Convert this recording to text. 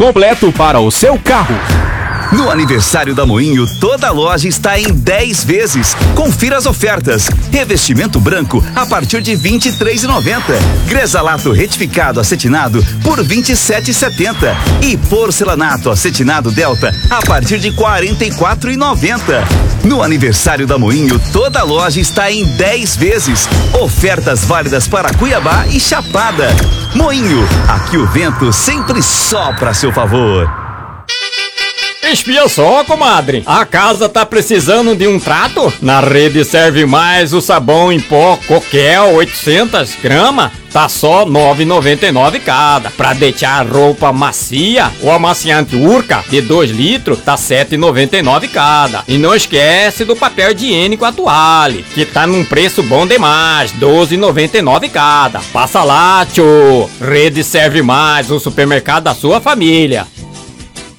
completo para o seu carro. No aniversário da Moinho, toda loja está em 10 vezes. Confira as ofertas. Revestimento branco a partir de R$ 23,90. Gresalato retificado acetinado por R$ 27,70. E porcelanato acetinado Delta a partir de R$ 44,90. No aniversário da Moinho, toda loja está em 10 vezes. Ofertas válidas para Cuiabá e Chapada. Moinho, aqui o vento sempre sopra a seu favor. Espia só, comadre. A casa tá precisando de um trato? Na Rede Serve Mais, o sabão em pó Coquel 800 gramas tá só R$ 9,99 cada. Pra deixar a roupa macia, o amaciante Urca de 2 litros tá R$ 7,99 cada. E não esquece do papel higiênico Atuale, que tá num preço bom demais, R$ 12,99 cada. Passa lá, tchô. Rede Serve Mais, o supermercado da sua família.